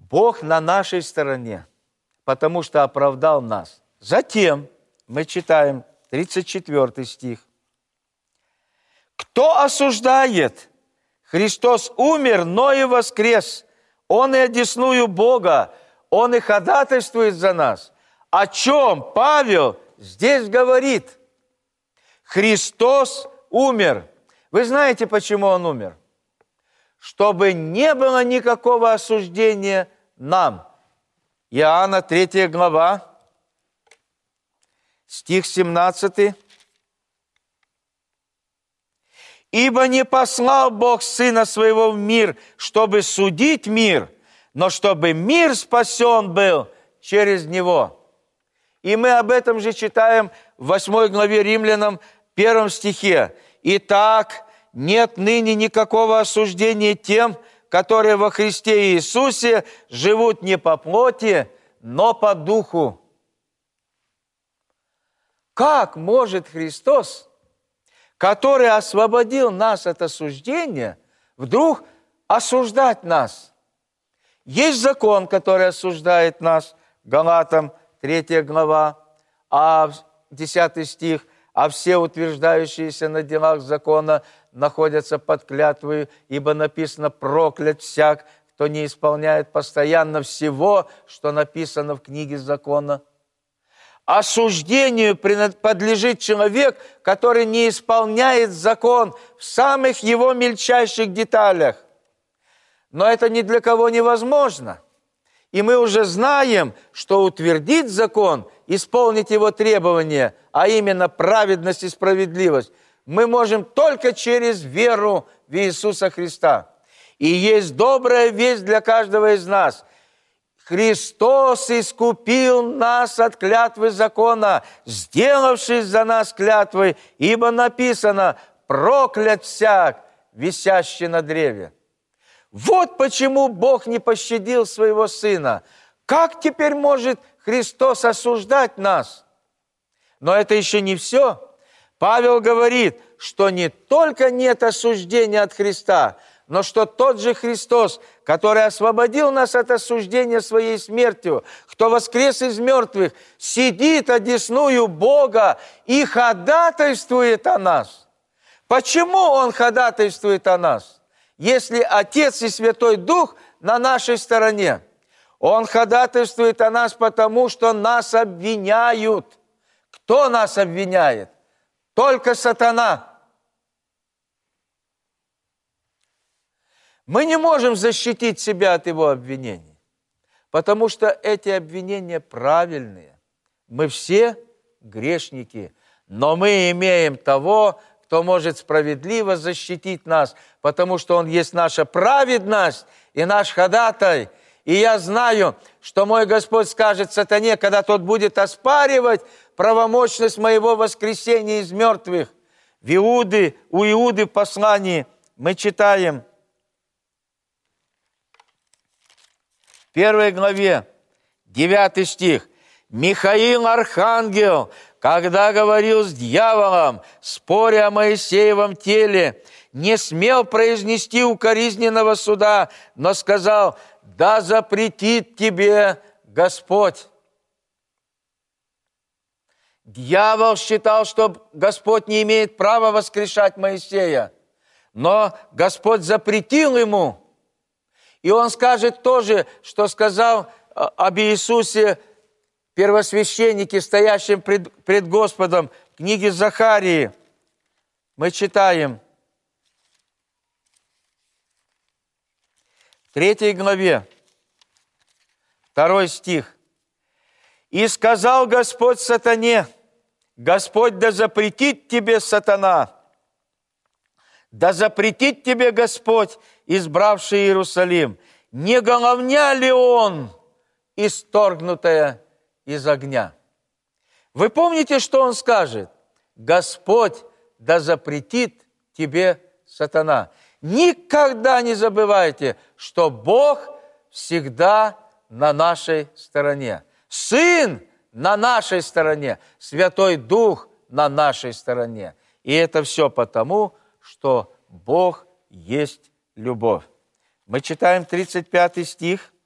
Бог на нашей стороне, потому что оправдал нас. Затем мы читаем 34 стих. «Кто осуждает? Христос умер, но и воскрес. Он и одесную Бога, Он и ходатайствует за нас». О чем Павел здесь говорит? Христос умер. Вы знаете, почему Он умер? Чтобы не было никакого осуждения нам. Иоанна 3 глава, стих 17. «Ибо не послал Бог Сына Своего в мир, чтобы судить мир, но чтобы мир спасен был через Него». И мы об этом же читаем в 8 главе Римлянам, 1 стихе. «Итак, нет ныне никакого осуждения тем, которые во Христе Иисусе живут не по плоти, но по духу». Как может Христос, который освободил нас от осуждения, вдруг осуждать нас? Есть закон, который осуждает нас, Галатам 3 глава, 10 стих, «А все утверждающиеся на делах закона находятся под клятвою, ибо написано: проклят всяк, кто не исполняет постоянно всего, что написано в книге закона». Осуждению подлежит человек, который не исполняет закон в самых его мельчайших деталях. Но это ни для кого невозможно. И мы уже знаем, что утвердить закон, исполнить его требования, а именно праведность и справедливость, мы можем только через веру в Иисуса Христа. И есть добрая весть для каждого из нас. Христос искупил нас от клятвы закона, сделавшись за нас клятвой, ибо написано: проклят всяк, висящий на древе. Вот почему Бог не пощадил своего Сына. Как теперь может Христос осуждать нас? Но это еще не все. Павел говорит, что не только нет осуждения от Христа, но что тот же Христос, который освободил нас от осуждения своей смертью, кто воскрес из мертвых, сидит одесную Бога и ходатайствует о нас. Почему Он ходатайствует о нас? Если Отец и Святой Дух на нашей стороне, Он ходатайствует о нас, потому что нас обвиняют. Кто нас обвиняет? Только сатана. Мы не можем защитить себя от его обвинений, потому что эти обвинения правильные. Мы все грешники, но мы имеем того, кто может справедливо защитить нас, потому что Он есть наша праведность и наш ходатай. И я знаю, что мой Господь скажет сатане, когда тот будет оспаривать правомощность моего воскресения из мертвых. У Иуды в послании мы читаем в 1 главе, 9 стих. «Михаил, архангел, когда говорил с дьяволом, споря о Моисеевом теле, не смел произнести укоризненного суда, но сказал: да запретит тебе Господь». Дьявол считал, что Господь не имеет права воскрешать Моисея, но Господь запретил ему. И он скажет тоже, что сказал об Иисусе первосвященнике, стоящем пред Господом, в книге Захарии. Мы читаем в 3 главе, 2 стих. «И сказал Господь сатане: Господь да запретит тебе, сатана, да запретит тебе Господь, избравший Иерусалим. Не головня ли он, исторгнутая из огня?» Вы помните, что он скажет? Господь да запретит тебе, сатана. Никогда не забывайте, что Бог всегда на нашей стороне. Сын на нашей стороне, Святой Дух на нашей стороне. И это все потому, что Бог есть любовь. Мы читаем 35 стих.